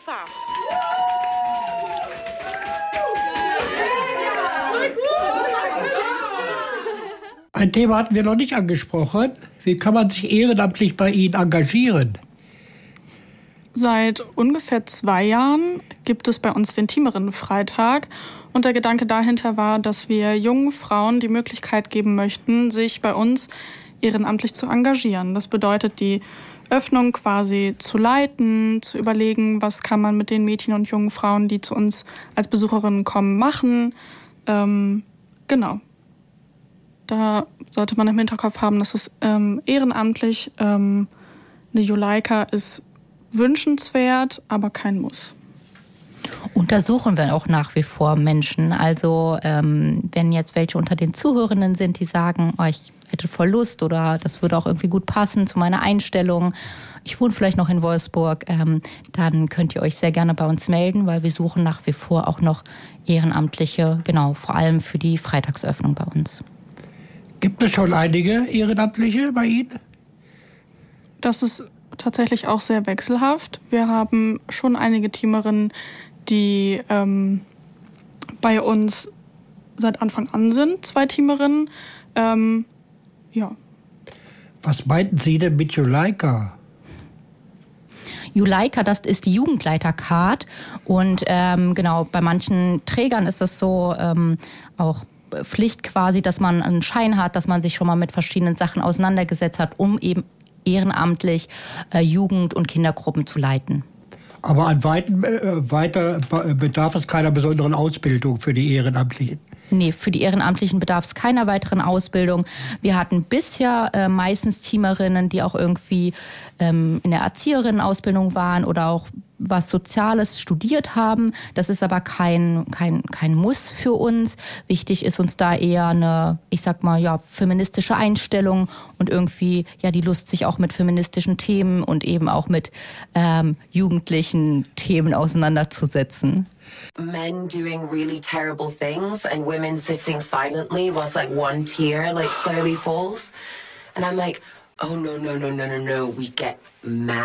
Eva. Ein Thema hatten wir noch nicht angesprochen. Wie kann man sich ehrenamtlich bei Ihnen engagieren? Seit ungefähr 2 Jahren gibt es bei uns den Teamerinnenfreitag. Und der Gedanke dahinter war, dass wir jungen Frauen die Möglichkeit geben möchten, sich bei uns ehrenamtlich zu engagieren. Das bedeutet, die Öffnung quasi zu leiten, zu überlegen, was kann man mit den Mädchen und jungen Frauen, die zu uns als Besucherinnen kommen, machen. Genau. Da sollte man im Hinterkopf haben, dass es ehrenamtlich eine Juleika ist wünschenswert, aber kein Muss. Untersuchen wir auch nach wie vor Menschen. Also wenn jetzt welche unter den Zuhörenden sind, die sagen, oh, ich hätte voll Lust oder das würde auch irgendwie gut passen zu meiner Einstellung. Ich wohne vielleicht noch in Wolfsburg, dann könnt ihr euch sehr gerne bei uns melden, weil wir suchen nach wie vor auch noch Ehrenamtliche, genau, vor allem für die Freitagsöffnung bei uns. Gibt es schon einige Ehrenamtliche bei Ihnen? Das ist tatsächlich auch sehr wechselhaft. Wir haben schon einige Teamerinnen, die bei uns seit Anfang an sind, 2 Teamerinnen. Ja. Was meinten Sie denn mit Juleika? Juleika, das ist die Jugendleitercard und genau, bei manchen Trägern ist es so auch Pflicht quasi, dass man einen Schein hat, dass man sich schon mal mit verschiedenen Sachen auseinandergesetzt hat, um eben ehrenamtlich Jugend- und Kindergruppen zu leiten. Aber an weiter bedarf es keiner besonderen Ausbildung für die Ehrenamtlichen? Nee, für die Ehrenamtlichen bedarf es keiner weiteren Ausbildung. Wir hatten bisher meistens Teamerinnen, die auch irgendwie in der Erzieherinnenausbildung waren oder auch was Soziales studiert haben. Das ist aber kein Muss für uns. Wichtig ist uns da eher eine, ich sag mal, ja, feministische Einstellung und irgendwie ja die Lust, sich auch mit feministischen Themen und eben auch mit jugendlichen Themen auseinanderzusetzen. Men doing really terrible things and women sitting silently whilst like one tear like slowly falls. And I'm like, oh no, we get mad.